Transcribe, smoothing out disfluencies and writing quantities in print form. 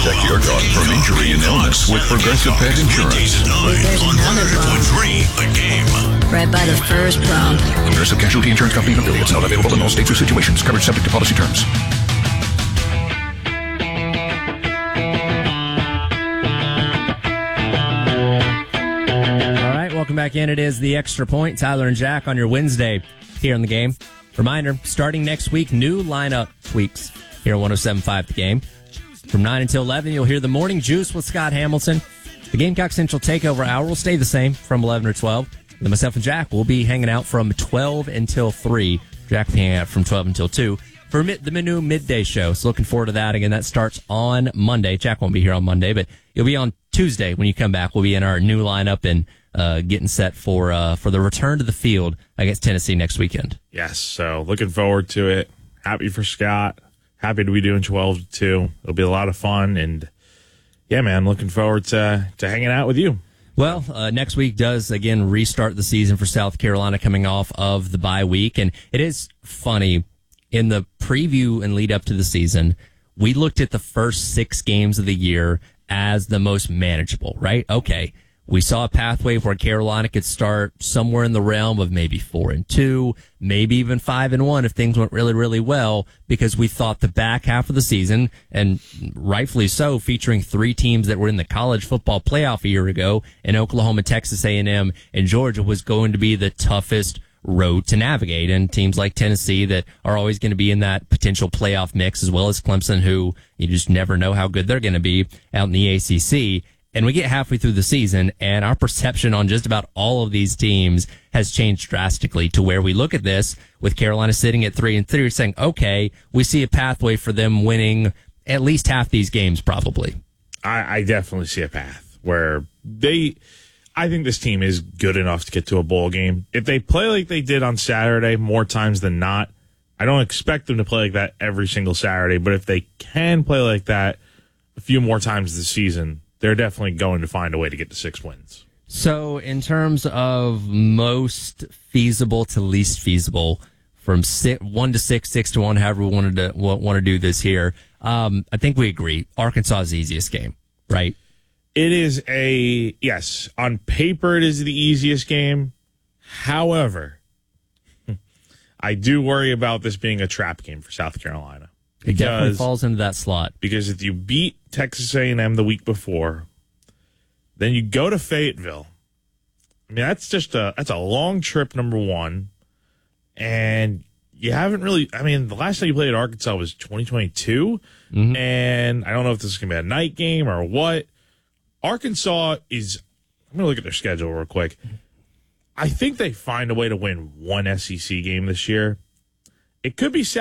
Protect your dog from injury and illness with Progressive Pet Insurance. There's another bump. The Game. Right by the first bump. Progressive Casualty Insurance Company and affiliates. Not available in all states or situations. Coverage subject to policy terms. Welcome back in. It is the Extra Point. Tyler and Jack on your Wednesday here on The Game. Reminder, starting next week, new lineup tweaks here on 107.5 The Game. From 9 until 11, you'll hear the Morning Juice with Scott Hamilton. The Gamecock Central Takeover Hour will stay the same from 11 to 12. Then myself and Jack will be hanging out from 12 until 3. Jack will be hanging out from 12 until 2 for the new midday show. So looking forward to that. Again, that starts on Monday. Jack won't be here on Monday, but you'll be on Tuesday when you come back. We'll be in our new lineup and getting set for the return to the field against Tennessee next weekend. Yes, so looking forward to it. Happy for Scott. Happy to be doing 12 to 2. It'll be a lot of fun, and yeah, man, looking forward to hanging out with you. Well, next week does, again, restart the season for South Carolina coming off of the bye week, and it is funny, in the preview and lead up to the season, we looked at the first 6 games of the year as the most manageable, right? Okay. We saw a pathway where Carolina could start somewhere in the realm of maybe 4-2, maybe even 5-1 if things went really, really well, because we thought the back half of the season, and rightfully so, featuring 3 teams that were in the college football playoff a year ago in Oklahoma, Texas A&M, and Georgia, was going to be the toughest road to navigate. And teams like Tennessee that are always going to be in that potential playoff mix, as well as Clemson, who you just never know how good they're going to be out in the ACC. And we get halfway through the season, and our perception on just about all of these teams has changed drastically to where we look at this with Carolina sitting at 3-3, saying, okay, we see a pathway for them winning at least half these games, probably. I definitely see a path where I think this team is good enough to get to a bowl game. If they play like they did on Saturday more times than not, I don't expect them to play like that every single Saturday, but if they can play like that a few more times this season, they're definitely going to find a way to get to 6 wins. So in terms of most feasible to least feasible, from 1 to 6, 6 to 1, however we want to do this here, I think we agree. Arkansas is the easiest game, right? It is yes, on paper it is the easiest game. However, I do worry about this being a trap game for South Carolina. It definitely falls into that slot. Because if you beat Texas A&M the week before, then you go to Fayetteville. I mean, that's a long trip, number one. And you haven't really, I mean, the last time you played at Arkansas was 2022. Mm-hmm. And I don't know if this is going to be a night game or what. Arkansas is, I'm going to look at their schedule real quick. I think they find a way to win one SEC game this year. It could be